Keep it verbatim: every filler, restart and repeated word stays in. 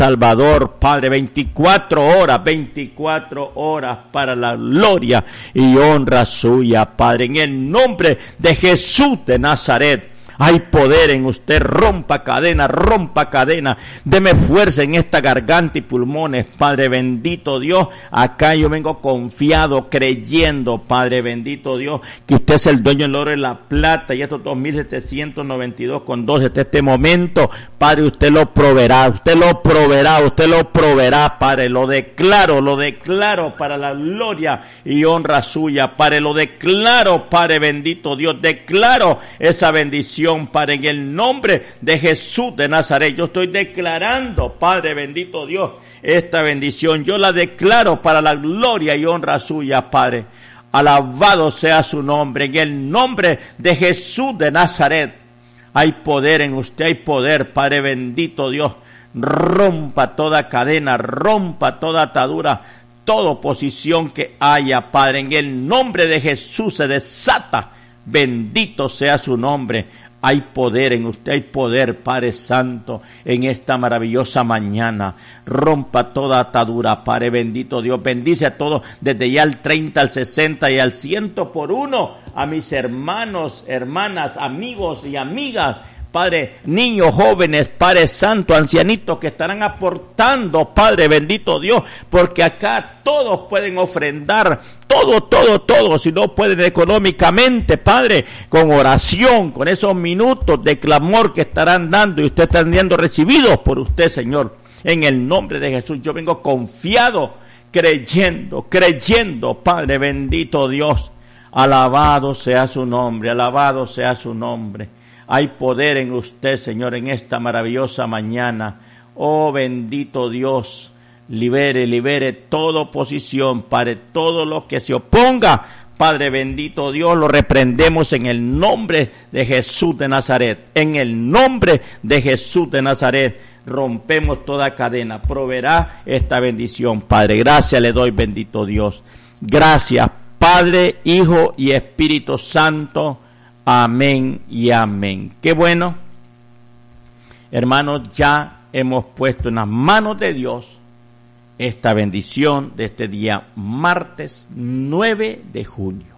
Salvador, Padre, veinticuatro horas, veinticuatro horas para la gloria y honra suya, Padre, en el nombre de Jesús de Nazaret. Hay poder en usted, rompa cadena, rompa cadena, deme fuerza en esta garganta y pulmones, Padre bendito Dios. Acá yo vengo confiado, creyendo, Padre bendito Dior, que usted es el dueño del oro y la plata, y estos dos mil setecientos noventa y dos con doce hasta este momento, Padre, usted lo proveerá, usted lo proveerá, usted lo proveerá, Padre, lo declaro, lo declaro para la gloria y honra suya, Padre, lo declaro, Padre bendito Dios, declaro esa bendición, Padre, en el nombre de Jesús de Nazaret. Yo estoy declarando, Padre bendito Dios, esta bendición. Yo la declaro para la gloria y honra suya, Padre. Alabado sea su nombre. En el nombre de Jesús de Nazaret. Hay poder en usted, hay poder, Padre bendito Dios. Rompa toda cadena, rompa toda atadura, toda oposición que haya, Padre. En el nombre de Jesús se desata. Bendito sea su nombre. Hay poder en usted, hay poder, Padre Santo, en esta maravillosa mañana. Rompa toda atadura, Padre bendito Dios. Bendice a todos, desde ya al treinta, al sesenta y al ciento por uno. A mis hermanos, hermanas, amigos y amigas. Padre, niños, jóvenes, Padre Santo, ancianitos que estarán aportando, Padre bendito Dios, porque acá todos pueden ofrendar, todo, todo, todo, si no pueden económicamente, Padre, con oración, con esos minutos de clamor que estarán dando y usted están siendo recibidos por usted, Señor. En el nombre de Jesús, yo vengo confiado, creyendo, creyendo, Padre bendito Dios. Alabado sea su nombre, alabado sea su nombre. Hay poder en usted, Señor, en esta maravillosa mañana. Oh, bendito Dios, libere, libere toda oposición, Padre, todo lo que se oponga, Padre bendito Dios, lo reprendemos en el nombre de Jesús de Nazaret. En el nombre de Jesús de Nazaret, rompemos toda cadena. Proveerá esta bendición, Padre. Gracias le doy, bendito Dios. Gracias, Padre, Hijo y Espíritu Santo. Amén y amén. Qué bueno, hermanos, ya hemos puesto en las manos de Dios esta bendición de este día martes nueve de junio.